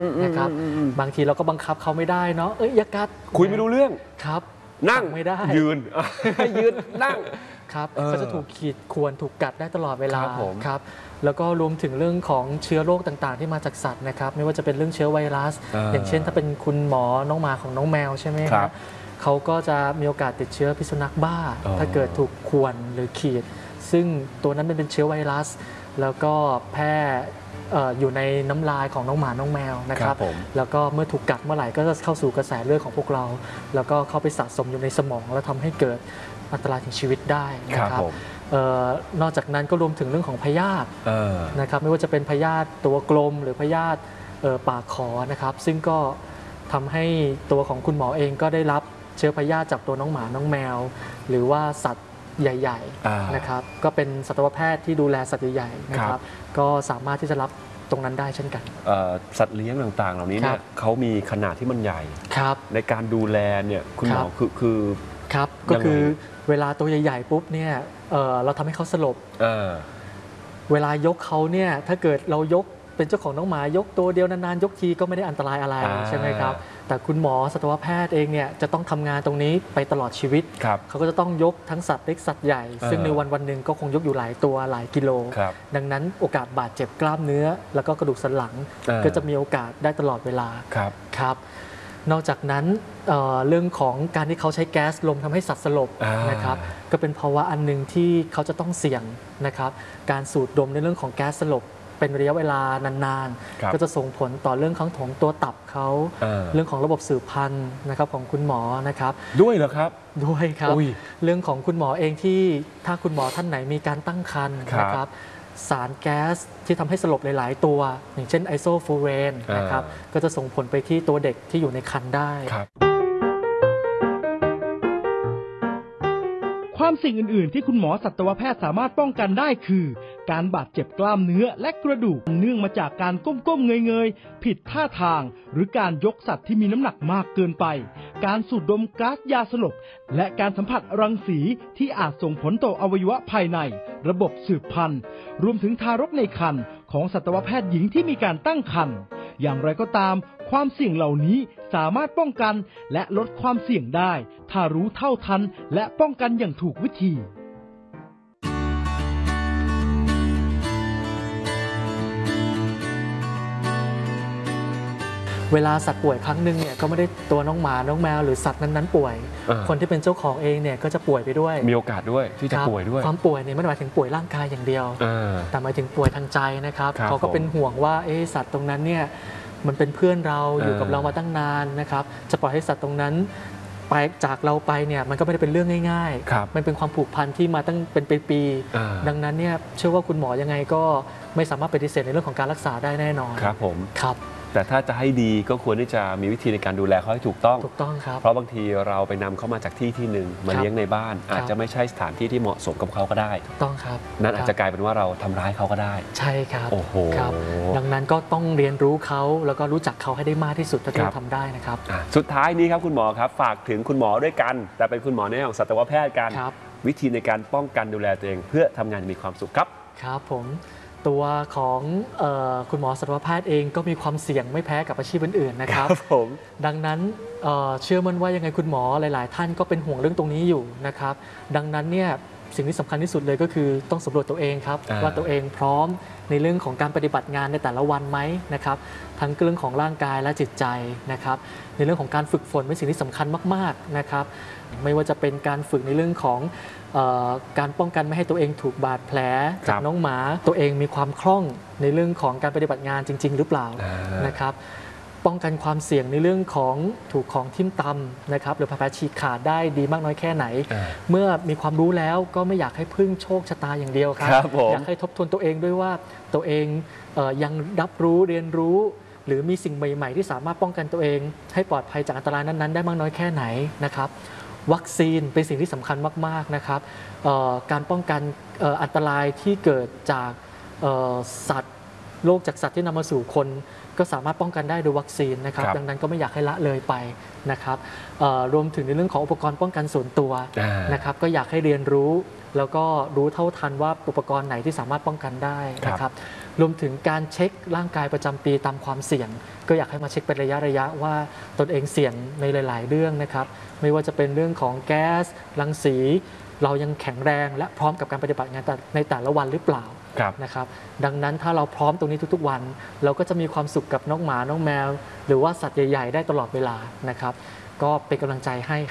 นะครับบางทีเราก็บังคับเขาไม่ได้เนาะอย่ากัดคุยไม่รู้เรื่องครับนั่งไม่ได้ยืนยืนนั่งครับก็จะถูกขีดข่วนถูกกัดได้ตลอดเวลาครับแล้วก็รวมถึงเรื่องของเชื้อโรคต่างๆที่มาจากสัตว์นะครับไม่ว่าจะเป็นเรื่องเชื้อไวรัสอย่างเช่นถ้าเป็นคุณหมอน้องหมาของน้องแมวใช่ไหมครับเขาก็จะมีโอกาสติดเชื้อพิษสุนัขบ้าถ้าเกิดถูกข่วนหรือขีดซึ่งตัวนั้นเป็นเชื้อไวรัสแล้วก็แพร่อยู่ในน้ำลายของน้องหมาน้องแมวนะครับแล้วก็เมื่อถูกกัดเมื่อไหร่ก็จะเข้าสู่กระแสเลือดของพวกเราแล้วก็เข้าไปสะสมอยู่ในสมองแล้วทำให้เกิดอันตรายถึงชีวิตได้นะครับนอกจากนั้นก็รวมถึงเรื่องของพยาธินะครับไม่ว่าจะเป็นพยาธิตัวกลมหรือพยาธิปากขอนะครับซึ่งก็ทำให้ตัวของคุณหมอเองก็ได้รับเชื้อพยาธิจากตัวน้องหมาน้องแมวหรือว่าสัตว์ใหญ่ๆนะครับก็เป็นสัตวแพทย์ที่ดูแลสัตว์ใหญ่ๆนะครับก็สามารถที่จะรับตรงนั้นได้เช่นกันสัตว์เลี้ยงต่างๆเหล่านี้เนี่ยเขามีขนาดที่มันใหญ่ในการดูแลเนี่ยคุณหมอคือครับก็คือเวลาตัวใหญ่ๆปุ๊บเนี่ยเราทำให้เขาสลบเวลายกเขาเนี่ยถ้าเกิดเรายกเป็นเจ้าของน้องหมายกตัวเดียวนานๆยกทีก็ไม่ได้อันตรายอะไรใช่ไหมครับแต่คุณหมอสัตวแพทย์เองเนี่ยจะต้องทำงานตรงนี้ไปตลอดชีวิตเขาก็จะต้องยกทั้งสัตว์เล็กสัตว์ใหญ่ซึ่งในวันหนึ่งก็คงยกอยู่หลายตัวหลายกิโลดังนั้นโอกาสบาดเจ็บกล้ามเนื้อแล้วก็กระดูกสันหลังก็จะมีโอกาสได้ตลอดเวลาครับนอกจากนั้นเรื่องของการที่เขาใช้แก๊สลมทำให้สัตว์สลบนะครับก็เป็นภาวะอันหนึ่งที่เขาจะต้องเสี่ยงนะครับการสูดดมในเรื่องของแก๊สสลบเป็นระยะเวลานานๆก็จะส่งผลต่อเรื่องของตัวตับเขาเรื่องของระบบสืบพันธุ์นะครับของคุณหมอนะครับด้วยเหรอครับด้วยครับเรื่องของคุณหมอเองที่ถ้าคุณหมอท่านไหนมีการตั้งครรภ์นะครับสารแก๊สที่ทำให้สลบหลายๆตัวอย่างเช่นไอโซฟูเรนนะครับก็จะส่งผลไปที่ตัวเด็กที่อยู่ในครรภ์ได้ความเสี่ยงอื่นๆที่คุณหมอสัตวแพทย์สามารถป้องกันได้คือการบาดเจ็บกล้ามเนื้อและกระดูกเนื่องมาจากการก้มๆเงยๆผิดท่าทางหรือการยกสัตว์ที่มีน้ำหนักมากเกินไปการสูดดมก๊าซยาสลบและการสัมผัสรังสีที่อาจส่งผลต่ออวัยวะภายในระบบสืบพันธุ์รวมถึงทารกในครรภ์ของสัตวแพทย์หญิงที่มีการตั้งครรภ์อย่างไรก็ตามความเสี่ยงเหล่านี้สามารถป้องกันและลดความเสี่ยงได้ถ้ารู้เท่าทันและป้องกันอย่างถูกวิธีเวลาสัตว์ป่วยครั้งหนึ่งเนี่ยก็ไม่ได้ตัวน้องหมาน้องแมวหรือสัตว์นั้นๆป่วยคนที่เป็นเจ้าของเองเนี่ยก็จะป่วยไปด้วยมีโอกาสด้วยที่จะป่วยด้วยความป่วยเนี่ยไม่ได้หมายถึงป่วยร่างกายอย่างเดียวแต่หมายถึงป่วยทางใจนะครับเขาก็เป็นห่วงว่าสัตว์ตรงนั้นเนี่ยมันเป็นเพื่อนเราอยู่กับเรามาตั้งนานนะครับจะปล่อยให้สัตว์ตรงนั้นไปจากเราไปเนี่ยมันก็ไม่ได้เป็นเรื่องง่ายๆมันเป็นความผูกพันที่มาตั้งเป็นปีๆดังนั้นเนี่ยเชื่อว่าคุณหมอยังไงก็ไม่สามารถปฏิเสธในเรื่องของการรักษาได้แน่นอนครับผมครับแต่ถ้าจะให้ดีก็ควรที่จะมีวิธีในการดูแลเขาให้ถูกต้องครับเพราะบางทีเราไปนำเขามาจากที่หนึ่งมาเลี้ยงในบ้านอาจจะไม่ใช่สถานที่ที่เหมาะสมกับเขาก็ได้ถูกต้องครับนั่นอาจจะกลายเป็นว่าเราทำร้ายเขาก็ได้ใช่ครับโอ้โหดังนั้นก็ต้องเรียนรู้เขาแล้วก็รู้จักเขาให้ได้มากที่สุดเท่าที่เราทำได้นะครับสุดท้ายนี้ครับคุณหมอครับฝากถึงคุณหมอด้วยกันแต่เป็นคุณหมอในของสัตวแพทย์กันวิธีในการป้องกันดูแลตัวเองเพื่อทำงานมีความสุขครับครับผมตัวของคุณหมอสัตวแพทย์เองก็มีความเสี่ยงไม่แพ้กับอาชีพอื่นๆนะครับดังนั้นเชื่อมั่นว่ายังไงคุณหมอหลายๆท่านก็เป็นห่วงเรื่องตรงนี้อยู่นะครับดังนั้นเนี่ยสิ่งที่สำคัญที่สุดเลยก็คือต้องสำรวจตัวเองครับว่าตัวเองพร้อมในเรื่องของการปฏิบัติงานในแต่ละวันไหมนะครับทั้งเรื่องของร่างกายและจิตใจนะครับในเรื่องของการฝึกฝนเป็นสิ่งที่สำคัญมากๆนะครับไม่ว่าจะเป็นการฝึกในเรื่องของการป้องกันไม่ให้ตัวเองถูกบาดแผลจากน้องหมาตัวเองมีความคล่องในเรื่องของการปฏิบัติงานจริงๆหรือเปล่านะครับป้องกันความเสี่ยงในเรื่องของถูกของทิ่มตำนะครับหรือแผลฉีกขาดได้ดีมากน้อยแค่ไหนเมื่อมีความรู้แล้วก็ไม่อยากให้พึ่งโชคชะตาอย่างเดียวครับอยากให้ทบทวนตัวเองด้วยว่าตัวเองยังรับรู้เรียนรู้หรือมีสิ่งใหม่ๆที่สามารถป้องกันตัวเองให้ปลอดภัยจากอันตรายนั้นๆได้มากน้อยแค่ไหนนะครับวัคซีนเป็นสิ่งที่สำคัญมากๆนะครับการป้องกันอันตรายที่เกิดจากสัตว์โรคจากสัตว์ที่นำมาสู่คนก็สามารถป้องกันได้โดยวัคซีนนะครับครับดังนั้นก็ไม่อยากให้ละเลยไปนะครับรวมถึงในเรื่องของอุปกรณ์ป้องกันส่วนตัวนะครับก็อยากให้เรียนรู้แล้วก็รู้เท่าทันว่าอุปกรณ์ไหนที่สามารถป้องกันได้นะครับรวมถึงการเช็คร่างกายประจำปีตามความเสี่ยงก็อยากให้มาเช็คเป็นระยะว่าตนเองเสี่ยงในหลาย ๆ เรื่องนะครับไม่ว่าจะเป็นเรื่องของแก๊สรังสีเรายังแข็งแรงและพร้อมกับการปฏิบัติงานในแต่ละวันหรือเปล่านะครับดังนั้นถ้าเราพร้อมตรงนี้ทุกๆวันเราก็จะมีความสุขกับน้องหมาน้องแมวหรือว่าสัตว์ใหญ่ ๆ ได้ตลอดเวลานะครับก็เป็นกำลังใจให้